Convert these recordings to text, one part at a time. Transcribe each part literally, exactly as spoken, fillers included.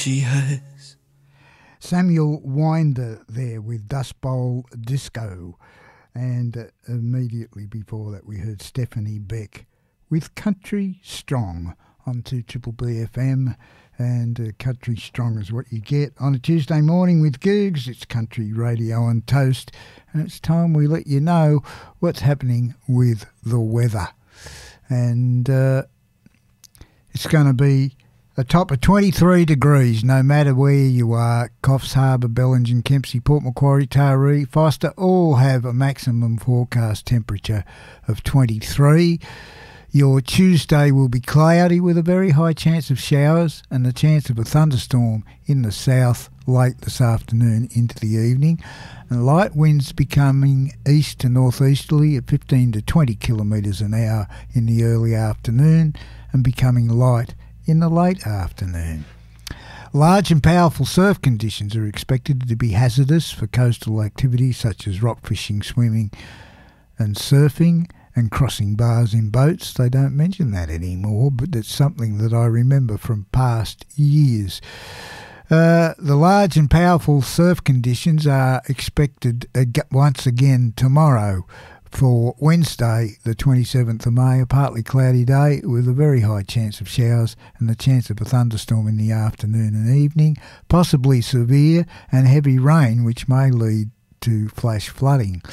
she has. Samuel Winder there with Dust Bowl Disco. And uh, immediately before that we heard Stephanie Beck with Country Strong on two Triple B F M. And uh, Country Strong is what you get on a Tuesday morning with Googs. It's Country Radio on Toast. And it's time we let you know what's happening with the weather. And uh, it's going to be a top of twenty-three degrees, no matter where you are. Coffs Harbour, Bellingen, Kempsey, Port Macquarie, Taree, Foster all have a maximum forecast temperature of twenty-three. Your Tuesday will be cloudy with a very high chance of showers and the chance of a thunderstorm in the south late this afternoon into the evening. And light winds becoming east to northeasterly at fifteen to twenty kilometres an hour in the early afternoon and becoming light in the late afternoon. Large and powerful surf conditions are expected to be hazardous for coastal activities such as rock fishing, swimming and surfing and crossing bars in boats. They don't mention that anymore, but it's something that I remember from past years. Uh, the large and powerful surf conditions are expected uh, once again tomorrow. For Wednesday, the twenty-seventh of May, a partly cloudy day with a very high chance of showers and the chance of a thunderstorm in the afternoon and evening, possibly severe and heavy rain, which may lead to flash flooding.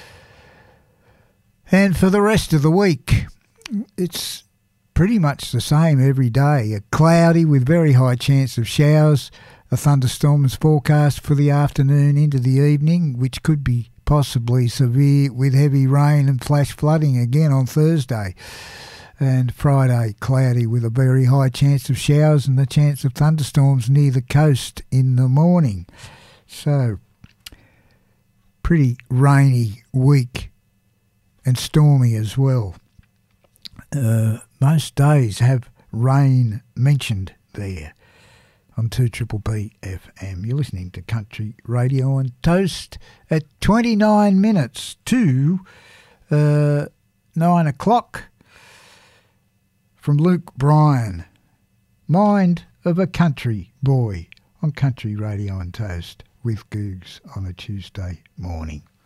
And for the rest of the week, it's pretty much the same every day. A cloudy with very high chance of showers. A thunderstorm is forecast for the afternoon into the evening, which could be possibly severe with heavy rain and flash flooding again on Thursday. And Friday, cloudy with a very high chance of showers and the chance of thunderstorms near the coast in the morning. So, pretty rainy week and stormy as well. Uh, most days have rain mentioned there on two Triple B F M. You're listening to Country Radio on Toast at twenty-nine minutes to uh, nine o'clock from Luke Bryan, Mind of a Country Boy on Country Radio on Toast with Googs on a Tuesday morning.